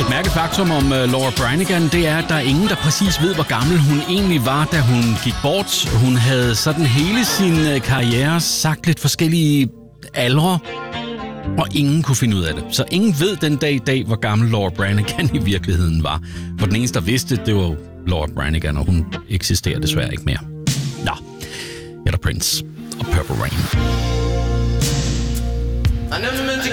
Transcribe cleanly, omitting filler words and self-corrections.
Mærkefaktum om Laura Branigan, det er, at der er ingen, der præcis ved, hvor gammel hun egentlig var, da hun gik bort. Hun havde sådan hele sin karriere sagt lidt forskellige aldre, og ingen kunne finde ud af det. Så ingen ved den dag i dag, hvor gammel Laura Branigan i virkeligheden var. For den eneste, der vidste, det var Laura Branigan, og hun eksisterer desværre ikke mere. Nå, her er der Prince og Purple Rain.